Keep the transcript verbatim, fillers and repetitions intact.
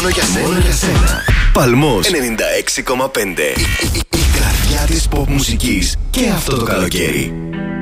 για σένα. Μόνο για σένα. Παλμός ενενήντα έξι κόμμα πέντε. Η, η, η, η καρδιά της pop μουσικής και αυτό το καλοκαίρι.